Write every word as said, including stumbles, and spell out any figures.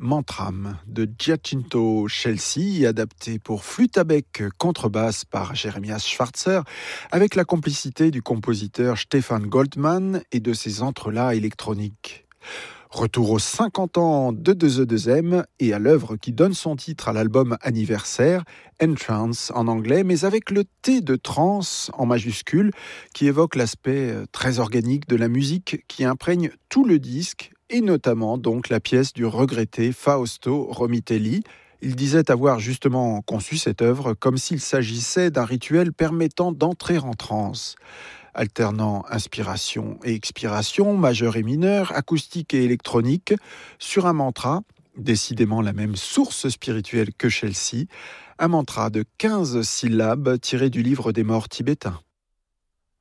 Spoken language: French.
Mantram de Giacinto Scelsi, adapté pour flûte à bec contrebasse par Jeremias Schwarzer, avec la complicité du compositeur Stefan Goldman et de ses entrelacs électroniques. Retour aux cinquante ans de deux E deux M et à l'œuvre qui donne son titre à l'album anniversaire, Entrance en anglais, mais avec le T de trance en majuscule qui évoque l'aspect très organique de la musique qui imprègne tout le disque et notamment donc la pièce du regretté Fausto Romitelli. Il disait avoir justement conçu cette œuvre comme s'il s'agissait d'un rituel permettant d'entrer en transe. Alternant inspiration et expiration, majeur et mineur, acoustique et électronique, sur un mantra, décidément la même source spirituelle que Scelsi, un mantra de quinze syllabes tiré du livre des morts tibétains.